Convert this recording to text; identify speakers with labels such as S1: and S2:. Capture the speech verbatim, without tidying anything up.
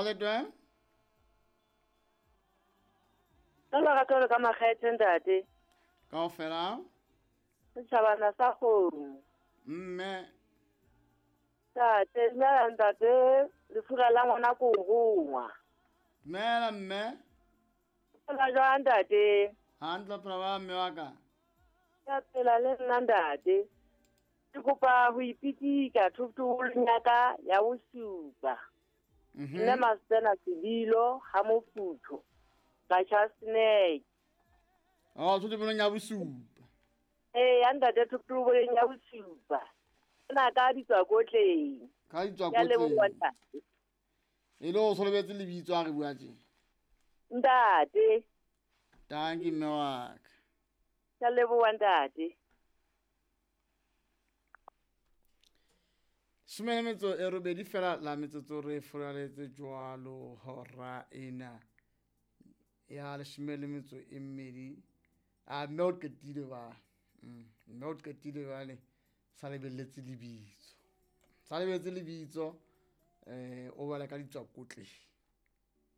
S1: letwe
S2: Tala ka tolo ka makgethe ntate.
S1: kaofela
S2: Setjhabana sa kgomo.
S1: mme
S2: Tate nna ntate le fura la ngwana ko rongwa.
S1: dumela mme
S2: Tla jwang ntate.
S1: hantle phela ba mme wa ka
S2: Ya phela le nna ntate. Ke kopa ho ipitika thutulong ya ka ya bosupa. Nna
S1: mhm
S2: Masena Sebilo ha mofutho. Ka Chasney.
S1: oh thuto bolong ya bosupa
S2: Eh ya ntate thutulong ya bosupa. Nna ka ditwa kotleng.
S1: ka ditswa
S2: Ya le
S1: kotleng
S2: bongwana.
S1: e le o solobetse lebitso a re bua tje
S2: Ntate.
S1: tanki mme wa ka
S2: Ya le bongwana.
S1: somene metso e robedi fela la metsotso re folaletse jwalo hora ena ya leshome le metso e mmedi a mme o qetile ba mm, mme o qetile bale sa lebelletse lebitso sa lebetse lebitso eh o bala ka ditswa kotleng